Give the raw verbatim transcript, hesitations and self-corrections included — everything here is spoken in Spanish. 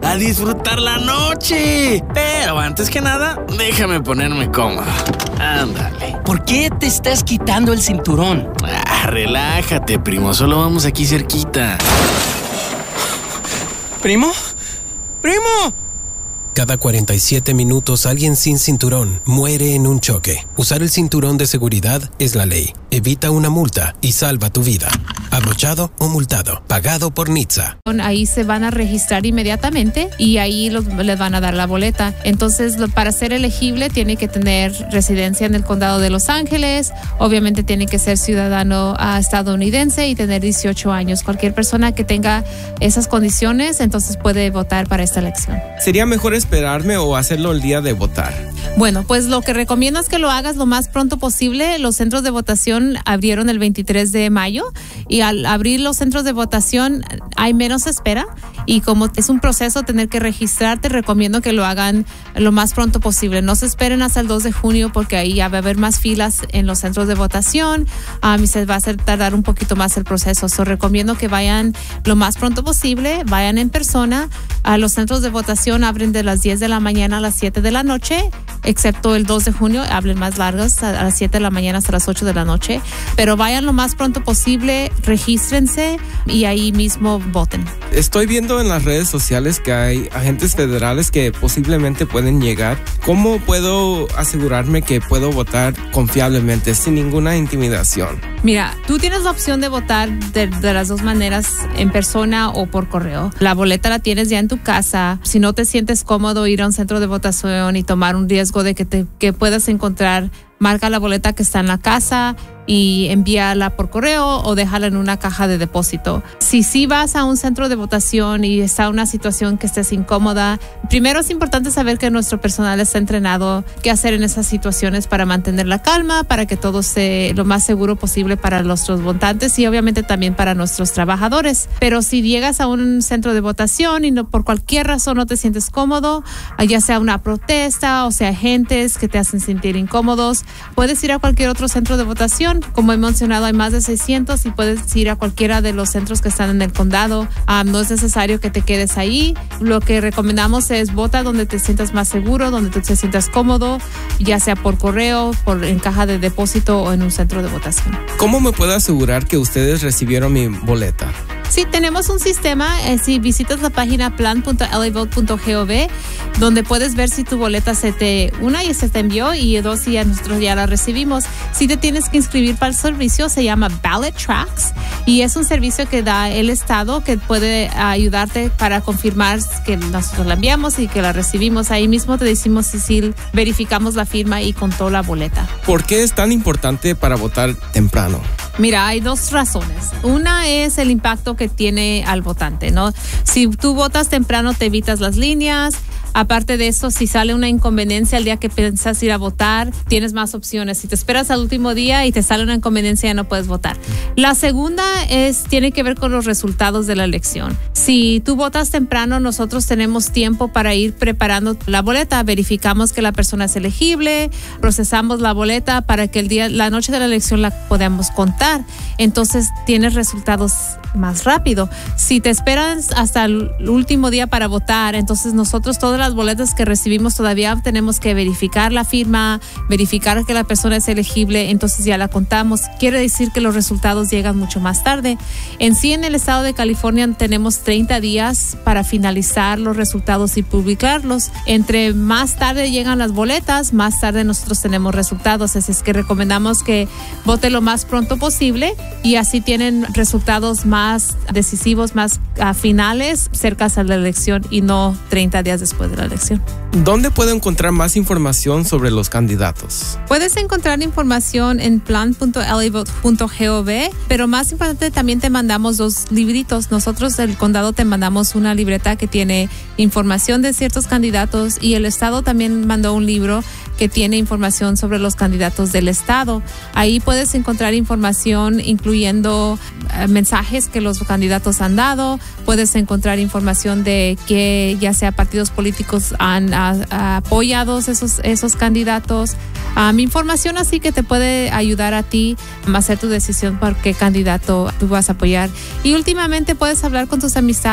a disfrutar la noche. Pero antes que nada, déjame ponerme cómodo. Ándale. ¿Por qué te estás quitando el cinturón? Ah, relájate, primo. Solo vamos aquí cerquita. ¿Primo? ¡Primo! Cada cuarenta y siete minutos alguien sin cinturón muere en un choque. Usar el cinturón de seguridad es la ley. Evita una multa y salva tu vida. Abrochado o multado. Pagado por N H T S A. Ahí se van a registrar inmediatamente y ahí los, les van a dar la boleta. Entonces, para ser elegible tiene que tener residencia en el condado de Los Ángeles. Obviamente tiene que ser ciudadano uh, estadounidense y tener dieciocho años. Cualquier persona que tenga esas condiciones, entonces puede votar para esta elección. ¿Sería mejor esperarme o hacerlo el día de votar? Bueno, pues lo que recomiendo es que lo hagas lo más pronto posible. Los centros de votación abrieron el veintitrés de mayo y al abrir los centros de votación hay menos espera y como es un proceso tener que registrarte, recomiendo que lo hagan lo más pronto posible. No se esperen hasta el dos de junio porque ahí ya va a haber más filas en los centros de votación um, y se va a hacer tardar un poquito más el proceso. So, recomiendo que vayan lo más pronto posible, vayan en persona. Uh, los centros de votación abren de las diez de la mañana a las siete de la noche, excepto el dos de junio, hablen más largas, a las siete de la mañana hasta las ocho de la noche. Pero vayan lo más pronto posible, regístrense y ahí mismo voten. Estoy viendo en las redes sociales que hay agentes federales que posiblemente pueden llegar. ¿Cómo puedo asegurarme que puedo votar confiablemente, sin ninguna intimidación? Mira, tú tienes la opción de votar de, de las dos maneras, en persona o por correo. La boleta la tienes ya en tu casa. Si no te sientes cómodo ir a un centro de votación y tomar un riesgo de que, te, que puedas encontrar, marca la boleta que está en la casa y envíala por correo o déjala en una caja de depósito. Si sí vas a un centro de votación y está una situación que estés incómoda, primero es importante saber que nuestro personal está entrenado qué hacer en esas situaciones para mantener la calma, para que todo sea lo más seguro posible para nuestros votantes y obviamente también para nuestros trabajadores. Pero si llegas a un centro de votación y no, por cualquier razón no te sientes cómodo, ya sea una protesta o sea agentes que te hacen sentir incómodos, puedes ir a cualquier otro centro de votación. Como he mencionado, hay más de seiscientos y puedes ir a cualquiera de los centros que están en el condado. Um, no es necesario que te quedes ahí. Lo que recomendamos es vota donde te sientas más seguro, donde te sientas cómodo, ya sea por correo, por en caja de depósito o en un centro de votación. ¿Cómo me puedo asegurar que ustedes recibieron mi boleta? Sí, tenemos un sistema, eh, si visitas la página plan punto l a vote punto gov, donde puedes ver si tu boleta se te, una, y se te envió, y dos, si ya nosotros ya la recibimos. Si te tienes que inscribir para el servicio, se llama Ballot Tracks, y es un servicio que da el Estado que puede ayudarte para confirmar que nosotros la enviamos y que la recibimos. Ahí mismo te decimos si, si verificamos la firma y contó la boleta. ¿Por qué es tan importante para votar temprano? Mira, hay dos razones. Una es el impacto que tiene al votante, ¿no? Si tú votas temprano, te evitas las líneas. Aparte de eso, si sale una inconveniencia el día que piensas ir a votar, tienes más opciones. Si te esperas al último día y te sale una inconveniencia, ya no puedes votar. La segunda es, tiene que ver con los resultados de la elección. Si tú votas temprano, nosotros tenemos tiempo para ir preparando la boleta. Verificamos que la persona es elegible, procesamos la boleta para que el día, la noche de la elección la podamos contar. Entonces, tienes resultados más rápido. Si te esperas hasta el último día para votar, entonces nosotros todas las boletas que recibimos todavía tenemos que verificar la firma, verificar que la persona es elegible, entonces ya la contamos. Quiere decir que los resultados llegan mucho más tarde. En sí, en el estado de California tenemos treinta días para finalizar los resultados y publicarlos. Entre más tarde llegan las boletas, más tarde nosotros tenemos resultados. Así es que recomendamos que vote lo más pronto posible y así tienen resultados más decisivos, más uh, finales, cerca a la elección y no treinta días después de la elección. ¿Dónde puedo encontrar más información sobre los candidatos? Puedes encontrar información en plan punto l a vote punto gov, pero más importante también te mandamos dos libritos. Nosotros del condado te mandamos una libreta que tiene información de ciertos candidatos y el estado también mandó un libro que tiene información sobre los candidatos del estado. Ahí puedes encontrar información incluyendo uh, mensajes que los candidatos han dado. Puedes encontrar información de que ya sea partidos políticos han a, a apoyado esos, esos candidatos. Um, información así que te puede ayudar a ti a hacer tu decisión por qué candidato tú vas a apoyar. Y últimamente puedes hablar con tus amistades